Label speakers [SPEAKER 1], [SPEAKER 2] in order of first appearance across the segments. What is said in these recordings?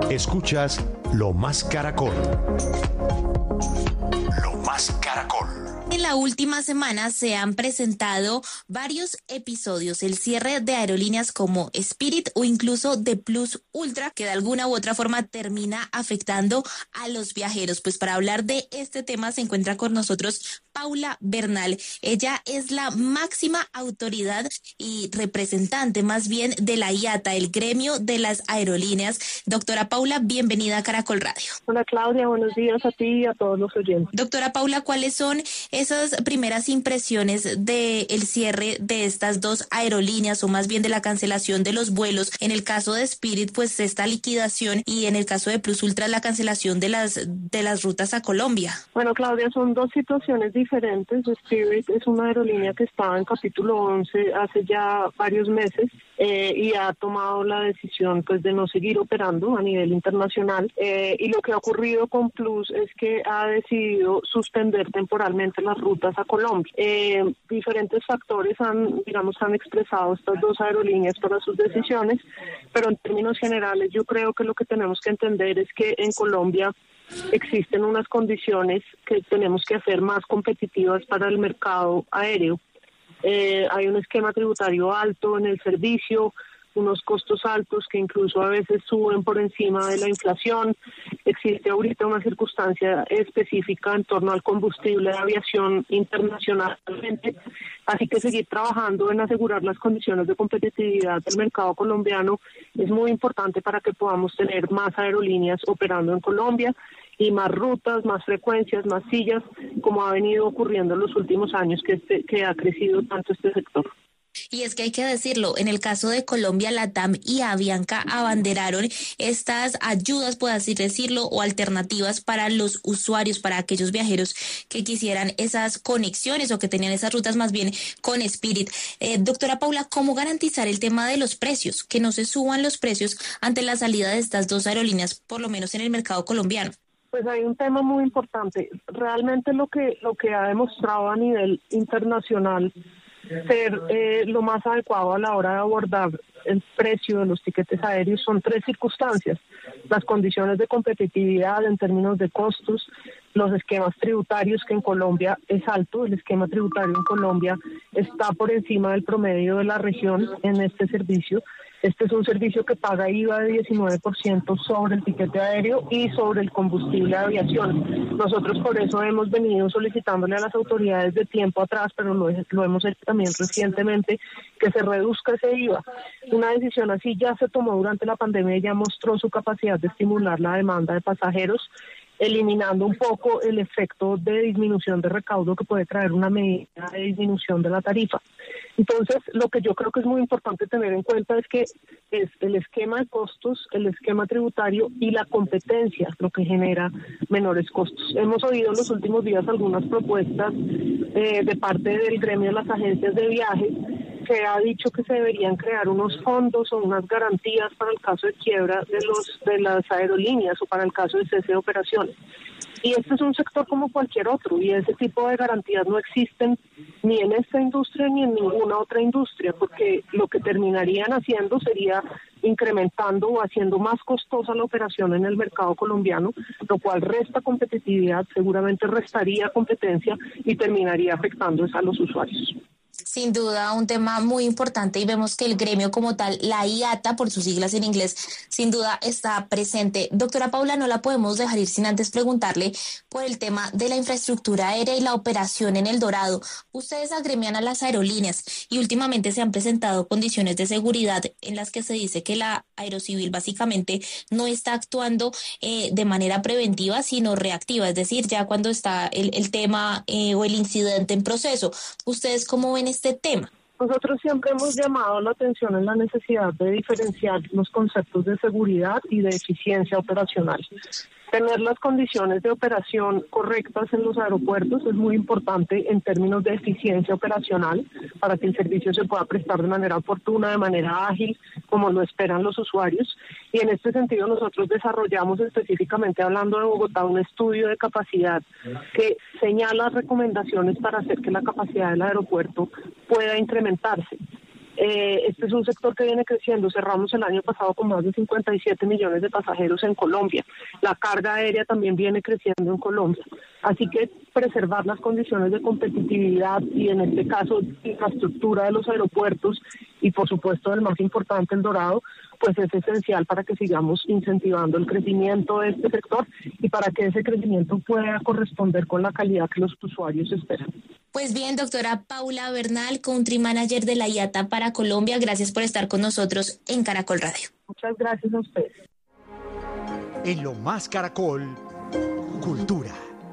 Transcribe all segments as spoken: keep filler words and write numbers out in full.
[SPEAKER 1] Escuchas Lo Más Caracol. Lo Más Caracol.
[SPEAKER 2] En la última semana se han presentado varios episodios, el cierre de aerolíneas como Spirit o incluso de Plus Ultra, que de alguna u otra forma termina afectando a los viajeros. Pues para hablar de este tema se encuentra con nosotros Paula Bernal. Ella es la máxima autoridad y representante más bien de la I A T A, el gremio de las aerolíneas. Doctora Paula, bienvenida a Caracol Radio.
[SPEAKER 3] Hola Claudia, buenos días a ti y a todos los oyentes.
[SPEAKER 2] Doctora Paula, ¿cuáles son esas primeras impresiones del cierre de estas dos aerolíneas o más bien de la cancelación de los vuelos? En el caso de Spirit, pues esta liquidación, y en el caso de Plus Ultra, la cancelación de las de las rutas a Colombia.
[SPEAKER 3] Bueno Claudia, son dos situaciones diferentes. Spirit es una aerolínea que estaba en capítulo once hace ya varios meses eh, y ha tomado la decisión pues de no seguir operando a nivel internacional eh, y lo que ha ocurrido con Plus es que ha decidido suspender temporalmente las rutas a Colombia. Eh, diferentes factores han, digamos, han expresado estas dos aerolíneas para sus decisiones, pero en términos generales yo creo que lo que tenemos que entender es que en Colombia existen unas condiciones que tenemos que hacer más competitivas para el mercado aéreo. Eh, hay un esquema tributario alto en el servicio, unos costos altos que incluso a veces suben por encima de la inflación. Existe ahorita una circunstancia específica en torno al combustible de aviación internacionalmente, así que seguir trabajando en asegurar las condiciones de competitividad del mercado colombiano es muy importante para que podamos tener más aerolíneas operando en Colombia y más rutas, más frecuencias, más sillas, como ha venido ocurriendo en los últimos años que, este, que ha crecido tanto este sector.
[SPEAKER 2] Y es que hay que decirlo, en el caso de Colombia, LATAM y Avianca abanderaron estas ayudas, por así decirlo, o alternativas para los usuarios, para aquellos viajeros que quisieran esas conexiones o que tenían esas rutas más bien con Spirit. Eh, doctora Paula, ¿cómo garantizar el tema de los precios? Que no se suban los precios ante la salida de estas dos aerolíneas, por lo menos en el mercado colombiano.
[SPEAKER 3] Pues hay un tema muy importante. Realmente lo que, lo que ha demostrado a nivel internacional ser eh, lo más adecuado a la hora de abordar el precio de los tiquetes aéreos son tres circunstancias: las condiciones de competitividad en términos de costos, los esquemas tributarios, que en Colombia es alto, el esquema tributario en Colombia está por encima del promedio de la región en este servicio. Este es un servicio que paga I V A de diecinueve por ciento sobre el tiquete aéreo y sobre el combustible de aviación. Nosotros por eso hemos venido solicitándole a las autoridades de tiempo atrás, pero lo, lo hemos hecho también recientemente, que se reduzca ese I V A. Una decisión así ya se tomó durante la pandemia y ya mostró su capacidad de estimular la demanda de pasajeros, eliminando un poco el efecto de disminución de recaudo que puede traer una medida de disminución de la tarifa. Entonces, lo que yo creo que es muy importante tener en cuenta es que es el esquema de costos, el esquema tributario y la competencia lo que genera menores costos. Hemos oído en los últimos días algunas propuestas eh, de parte del gremio de las agencias de viajes que ha dicho que se deberían crear unos fondos o unas garantías para el caso de quiebra de los de las aerolíneas o para el caso de cese de operaciones. Y este es un sector como cualquier otro y ese tipo de garantías no existen ni en esta industria ni en ninguna otra industria, porque lo que terminarían haciendo sería incrementando o haciendo más costosa la operación en el mercado colombiano, lo cual resta competitividad, seguramente restaría competencia y terminaría afectando a los usuarios.
[SPEAKER 2] Sin duda, un tema muy importante, y vemos que el gremio como tal, la I A T A, por sus siglas en inglés, sin duda está presente. Doctora Paula, no la podemos dejar ir sin antes preguntarle por el tema de la infraestructura aérea y la operación en El Dorado. Ustedes agremian a las aerolíneas y últimamente se han presentado condiciones de seguridad en las que se dice que la Aerocivil básicamente no está actuando eh, de manera preventiva, sino reactiva, es decir, ya cuando está el, el tema eh, o el incidente en proceso. ¿Ustedes cómo ven este tema?
[SPEAKER 3] Nosotros siempre hemos llamado la atención en la necesidad de diferenciar los conceptos de seguridad y de eficiencia operacional. Tener las condiciones de operación correctas en los aeropuertos es muy importante en términos de eficiencia operacional para que el servicio se pueda prestar de manera oportuna, de manera ágil, como lo esperan los usuarios. Y en este sentido nosotros desarrollamos, específicamente hablando de Bogotá, un estudio de capacidad que señala recomendaciones para hacer que la capacidad del aeropuerto pueda incrementarse. Eh, este es un sector que viene creciendo. Cerramos el año pasado con más de cincuenta y siete millones de pasajeros en Colombia. La carga aérea también viene creciendo en Colombia. Así que preservar las condiciones de competitividad y en este caso infraestructura de los aeropuertos y por supuesto el más importante, el dorado, pues es esencial para que sigamos incentivando el crecimiento de este sector y para que ese crecimiento pueda corresponder con la calidad que los usuarios esperan.
[SPEAKER 2] Pues bien, doctora Paula Bernal, Country Manager de la I A T A para Colombia, gracias por estar con nosotros en Caracol Radio.
[SPEAKER 3] Muchas gracias a ustedes.
[SPEAKER 1] En Lo Más Caracol, Cultura.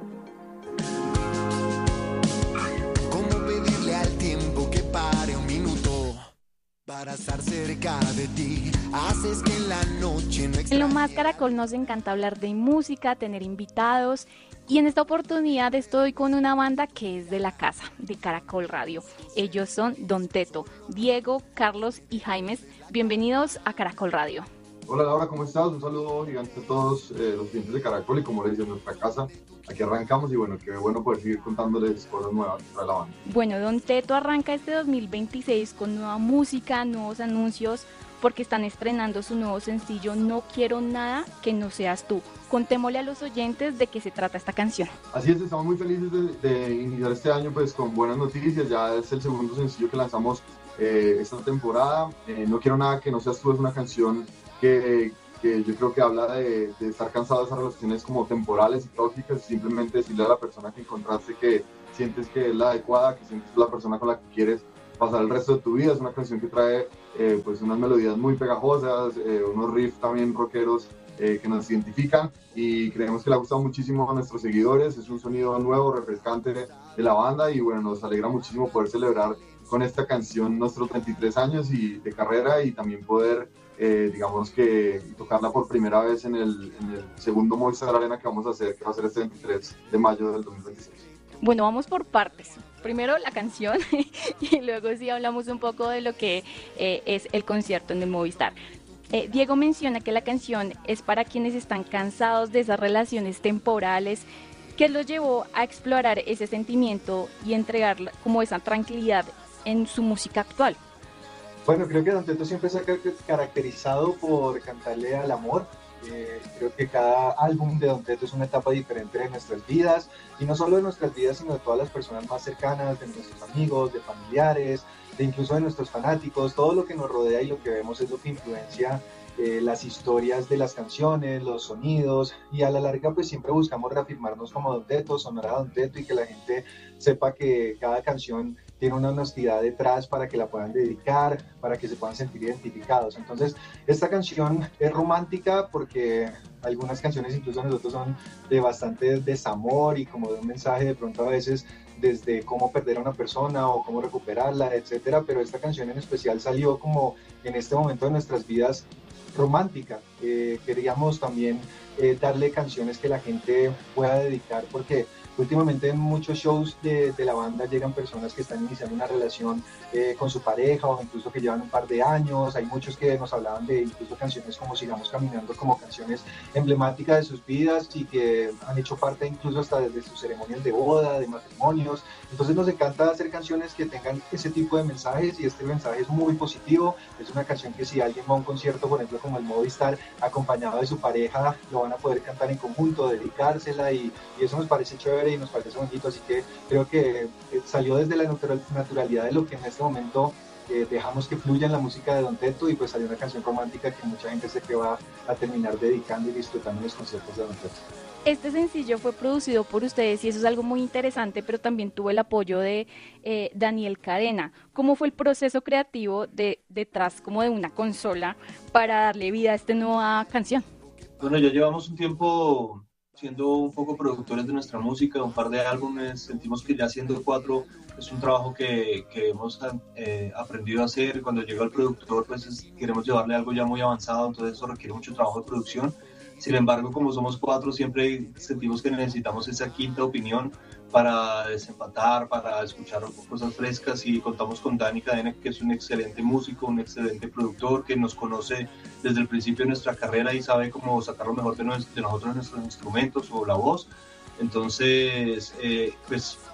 [SPEAKER 4] ¿Cómo pedirle al tiempo que pare un minuto para estar cerca de ti? Haces que en la noche no extrañe.
[SPEAKER 5] En Lo Más Caracol nos encanta hablar de música, tener invitados. Y en esta oportunidad estoy con una banda que es de la casa, de Caracol Radio. Ellos son Don Teto, Diego, Carlos y Jaimes. Bienvenidos a Caracol Radio.
[SPEAKER 6] Hola Laura, ¿cómo estás? Un saludo gigante a todos eh, los clientes de Caracol y como les decía, nuestra casa. Aquí arrancamos y bueno, qué bueno poder seguir contándoles cosas nuevas para la banda.
[SPEAKER 5] Bueno, Don Teto arranca este dos mil veintiséis con nueva música, nuevos anuncios, porque están estrenando su nuevo sencillo No Quiero Nada Que No Seas Tú. Contémosle a los oyentes de qué se trata esta canción.
[SPEAKER 6] Así es, estamos muy felices de, de iniciar este año pues con buenas noticias. Ya es el segundo sencillo que lanzamos eh, esta temporada. Eh, No Quiero Nada Que No Seas Tú es una canción que, que yo creo que habla de, de estar cansado de esas relaciones como temporales y tóxicas y simplemente decirle a la persona que encontraste que sientes que es la adecuada, que sientes la persona con la que quieres pasar el resto de tu vida. Es una canción que trae eh, pues unas melodías muy pegajosas, eh, unos riffs también rockeros eh, que nos identifican y creemos que le ha gustado muchísimo a nuestros seguidores. Es un sonido nuevo, refrescante de la banda y bueno, nos alegra muchísimo poder celebrar con esta canción nuestros veintitrés años y de carrera y también poder eh, digamos que tocarla por primera vez en el, en el segundo Movistar Arena que vamos a hacer, que va a ser este veintitrés de mayo del dos mil veintiséis.
[SPEAKER 5] Bueno, vamos por partes. Primero la canción y luego sí hablamos un poco de lo que eh, es el concierto en el Movistar. Eh, Diego menciona que la canción es para quienes están cansados de esas relaciones temporales. ¿Qué los llevó a explorar ese sentimiento y entregar como esa tranquilidad en su música actual?
[SPEAKER 7] Bueno, creo que Don Teto siempre se ha caracterizado por cantarle al amor. Eh, creo que cada álbum de Don Teto es una etapa diferente de nuestras vidas, y no solo de nuestras vidas, sino de todas las personas más cercanas, de nuestros amigos, de familiares, de incluso de nuestros fanáticos. Todo lo que nos rodea y lo que vemos es lo que influencia eh, las historias de las canciones, los sonidos, y a la larga pues siempre buscamos reafirmarnos como Don Teto, sonar a Don Teto, y que la gente sepa que cada canción tiene una honestidad detrás para que la puedan dedicar, para que se puedan sentir identificados. Entonces, esta canción es romántica porque algunas canciones incluso nosotros son de bastante desamor y como de un mensaje de pronto a veces desde cómo perder a una persona o cómo recuperarla, etcétera, pero esta canción en especial salió como en este momento de nuestras vidas romántica. Eh, queríamos también eh, darle canciones que la gente pueda dedicar porque últimamente en muchos shows de, de la banda llegan personas que están iniciando una relación eh, con su pareja o incluso que llevan un par de años. Hay muchos que nos hablaban de incluso canciones como Sigamos Caminando, como canciones emblemáticas de sus vidas y que han hecho parte incluso hasta desde sus ceremonias de boda, de matrimonios. Entonces nos encanta hacer canciones que tengan ese tipo de mensajes y este mensaje es muy positivo. Es una canción que si alguien va a un concierto, por ejemplo como el Movistar, acompañado de su pareja, lo van a poder cantar en conjunto, dedicársela y, y eso nos parece chévere y nos parece bonito, así que creo que salió desde la natural, naturalidad de lo que en este momento eh, dejamos que fluya en la música de Don Teto y pues salió una canción romántica que mucha gente sé que va a terminar dedicando y disfrutando en los conciertos de Don Teto.
[SPEAKER 5] Este sencillo fue producido por ustedes y eso es algo muy interesante, pero también tuvo el apoyo de eh, Daniel Cadena. ¿Cómo fue el proceso creativo de, detrás como de una consola para darle vida a esta nueva canción?
[SPEAKER 8] Bueno, ya llevamos un tiempo siendo un poco productores de nuestra música, un par de álbumes. Sentimos que ya siendo cuatro es un trabajo que, que hemos eh, aprendido a hacer. Cuando llega el productor pues es, queremos llevarle algo ya muy avanzado, entonces eso requiere mucho trabajo de producción. Sin embargo, como somos cuatro, siempre sentimos que necesitamos esa quinta opinión para desempatar, para escuchar cosas frescas, y contamos con Dani Cadena, que es un excelente músico, un excelente productor, que nos conoce desde el principio de nuestra carrera y sabe cómo sacar lo mejor de, nos, de nosotros, nuestros instrumentos o la voz. Entonces, eh, pues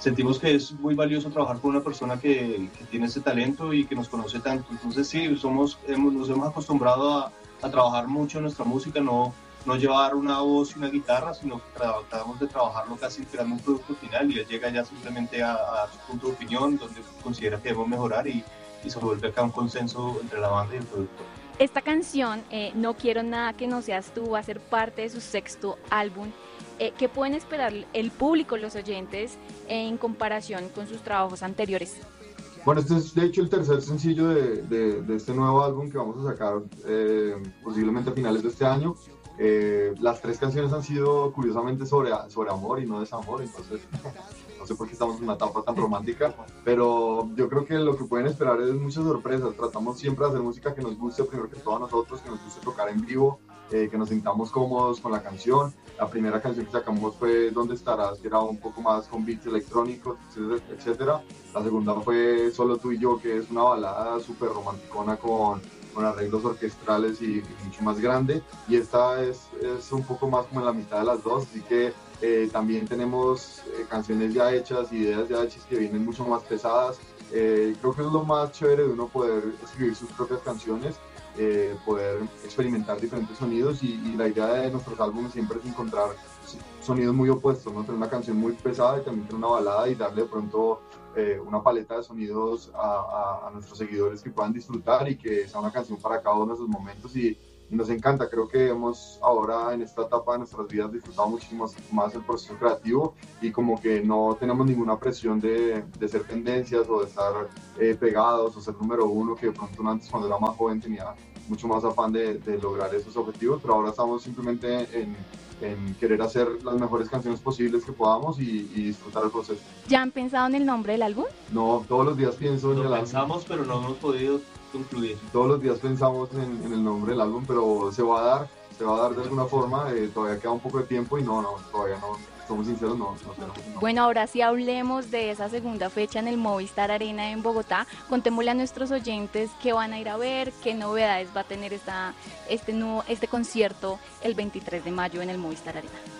[SPEAKER 8] sentimos que es muy valioso trabajar con una persona que, que tiene ese talento y que nos conoce tanto. Entonces sí, somos, hemos, nos hemos acostumbrado a, a trabajar mucho en nuestra música, no, no llevar una voz y una guitarra, sino que tratamos de trabajarlo casi creando un producto final y él llega ya simplemente a, a su punto de opinión, donde considera que debemos mejorar y, y se vuelve acá un consenso entre la banda y el productor.
[SPEAKER 5] Esta canción, eh, No quiero nada que no seas tú, va a ser parte de su sexto álbum. Eh, ¿Qué pueden esperar el público, los oyentes, eh, en comparación con sus trabajos anteriores?
[SPEAKER 6] Bueno, este es de hecho el tercer sencillo de, de, de este nuevo álbum que vamos a sacar eh, posiblemente a finales de este año. Eh, las tres canciones han sido curiosamente sobre, sobre amor y no desamor, entonces no sé por qué estamos en una etapa tan romántica, pero yo creo que lo que pueden esperar es muchas sorpresas. Tratamos siempre de hacer música que nos guste primero que todo a nosotros, que nos guste tocar en vivo, eh, que nos sintamos cómodos con la canción. La primera canción que sacamos fue ¿Dónde estarás?, que era un poco más con beats electrónicos, etcétera. La segunda fue Solo tú y yo, que es una balada súper romanticona con, con arreglos orquestrales y, y mucho más grande. Y esta es, es un poco más como en la mitad de las dos, así que eh, también tenemos eh, canciones ya hechas, ideas ya hechas que vienen mucho más pesadas. Eh, creo que es lo más chévere de uno poder escribir sus propias canciones. Eh, poder experimentar diferentes sonidos y, y la idea de nuestros álbumes siempre es encontrar sonidos muy opuestos, ¿no? Tener una canción muy pesada y también tener una balada y darle de pronto eh, una paleta de sonidos a, a, a nuestros seguidores que puedan disfrutar y que sea una canción para cada uno de esos momentos y, y nos encanta. Creo que hemos ahora en esta etapa de nuestras vidas disfrutado muchísimo más el proceso creativo y como que no tenemos ninguna presión de, de ser tendencias o de estar eh, pegados o ser número uno, que de pronto antes cuando era más joven tenía mucho más afán de, de lograr esos objetivos, pero ahora estamos simplemente en, en querer hacer las mejores canciones posibles que podamos y, y disfrutar el proceso.
[SPEAKER 5] ¿Ya han pensado en el nombre del álbum?
[SPEAKER 6] No, todos los días pienso en
[SPEAKER 8] Lo
[SPEAKER 6] el
[SPEAKER 8] pensamos,
[SPEAKER 6] álbum.
[SPEAKER 8] pero no hemos podido concluir.
[SPEAKER 6] Todos los días pensamos en, en el nombre del álbum, pero se va a dar, se va a dar de alguna forma, eh, todavía queda un poco de tiempo y no, no, todavía no, somos sinceros, no, no tenemos un nombre.
[SPEAKER 5] Bueno, ahora sí hablemos de esa segunda fecha en el Movistar Arena en Bogotá. Contémosle a nuestros oyentes qué van a ir a ver, qué novedades va a tener esta, este, nuevo, este concierto el veintitrés de mayo en el Movistar Arena.